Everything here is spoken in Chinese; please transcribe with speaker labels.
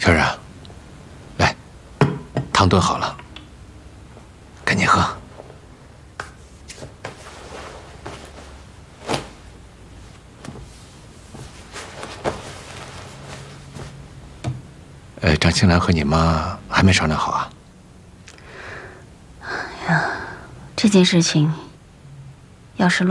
Speaker 1: 圈儿啊，来，汤炖好了，赶紧喝。张青兰和你妈还没商量好啊？
Speaker 2: 哎呀，这件事情要是落。